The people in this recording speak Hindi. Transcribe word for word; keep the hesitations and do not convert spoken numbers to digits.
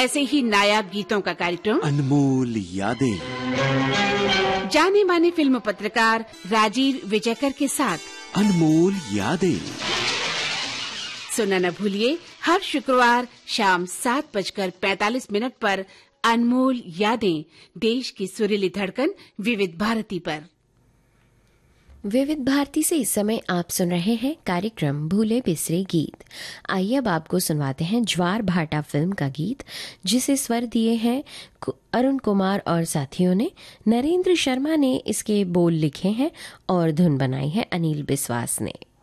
ऐसे ही नायाब गीतों का कार्यक्रम अनमोल यादें, जाने माने फिल्म पत्रकार राजीव विजयकर के साथ अनमोल यादें सुनना न भूलिए हर शुक्रवार शाम सात बजकर पैंतालीस मिनट पर अनमोल यादें, देश की सुरीली धड़कन विविध भारती पर। विविध भारती से इस समय आप सुन रहे हैं कार्यक्रम भूले बिसरे गीत। आइए अब आपको सुनवाते हैं ज्वार भाटा फिल्म का गीत, जिसे स्वर दिए हैं अरुण कुमार और साथियों ने। नरेंद्र शर्मा ने इसके बोल लिखे हैं और धुन बनाई है अनिल बिस्वास ने।